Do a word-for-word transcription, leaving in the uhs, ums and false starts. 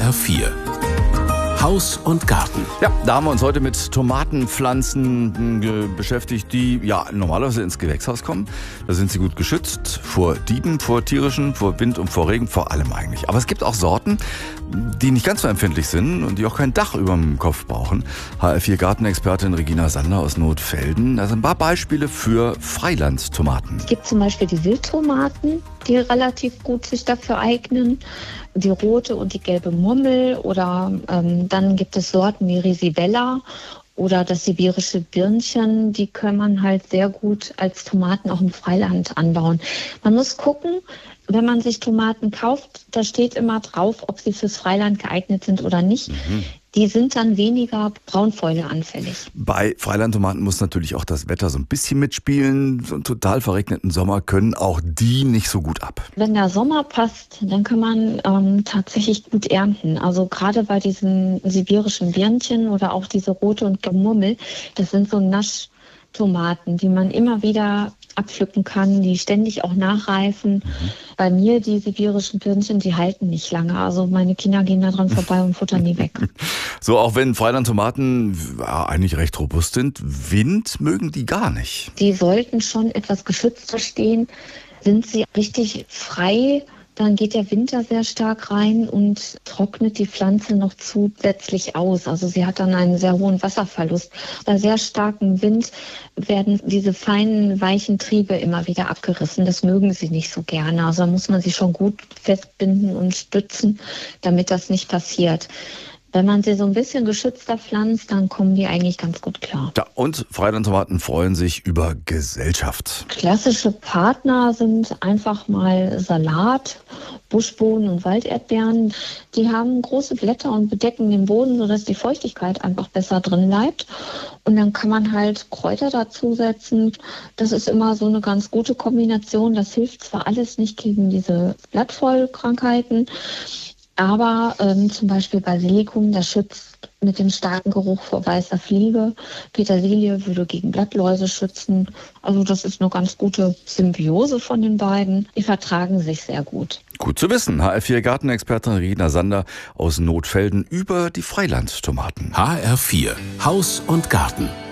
R vier Haus und Garten. Ja, da haben wir uns heute mit Tomatenpflanzen äh, beschäftigt, die ja normalerweise ins Gewächshaus kommen. Da sind sie gut geschützt vor Dieben, vor tierischen, vor Wind und vor Regen, vor allem eigentlich. Aber es gibt auch Sorten, die nicht ganz so empfindlich sind und die auch kein Dach über dem Kopf brauchen. H R vier Gartenexpertin Regina Sander aus Notfelden. Das sind ein paar Beispiele für Freilandtomaten. Es gibt zum Beispiel die Wildtomaten, die relativ gut sich dafür eignen. Die rote und die gelbe Mummel oder ähm, dann gibt es Sorten wie Risibella oder das sibirische Birnchen, die kann man halt sehr gut als Tomaten auch im Freiland anbauen. Man muss gucken, wenn man sich Tomaten kauft, da steht immer drauf, ob sie fürs Freiland geeignet sind oder nicht. Mhm. Die sind dann weniger Braunfäule anfällig. Bei Freilandtomaten muss natürlich auch das Wetter so ein bisschen mitspielen. So einen total verregneten Sommer können auch die nicht so gut ab. Wenn der Sommer passt, dann kann man ähm, tatsächlich gut ernten. Also gerade bei diesen sibirischen Birnchen oder auch diese rote und Gemurmel, das sind so Naschtomaten, die man immer wieder abpflücken kann, die ständig auch nachreifen. Mhm. Bei mir, die sibirischen Birnchen, die halten nicht lange. Also meine Kinder gehen da dran vorbei und futtern die weg. So, auch wenn Freilandtomaten ja, eigentlich recht robust sind, Wind mögen die gar nicht. Die sollten schon etwas geschützter stehen. Sind sie richtig frei, dann geht der Winter sehr stark rein und trocknet die Pflanze noch zusätzlich aus. Also sie hat dann einen sehr hohen Wasserverlust. Bei sehr starkem Wind werden diese feinen, weichen Triebe immer wieder abgerissen. Das mögen sie nicht so gerne. Also da muss man sie schon gut festbinden und stützen, damit das nicht passiert. Wenn man sie so ein bisschen geschützter pflanzt, dann kommen die eigentlich ganz gut klar. Ja, und Freilandtomaten freuen sich über Gesellschaft. Klassische Partner sind einfach mal Salat, Buschbohnen und Walderdbeeren. Die haben große Blätter und bedecken den Boden, sodass die Feuchtigkeit einfach besser drin bleibt. Und dann kann man halt Kräuter dazusetzen. Das ist immer so eine ganz gute Kombination. Das hilft zwar alles nicht gegen diese Blattfäulkrankheiten, aber ähm, zum Beispiel Basilikum, das schützt mit dem starken Geruch vor weißer Fliege. Petersilie würde gegen Blattläuse schützen. Also das ist eine ganz gute Symbiose von den beiden. Die vertragen sich sehr gut. Gut zu wissen. H R vier Gartenexpertin Regina Sander aus Notfelden über die Freilandtomaten. H R vier Haus und Garten.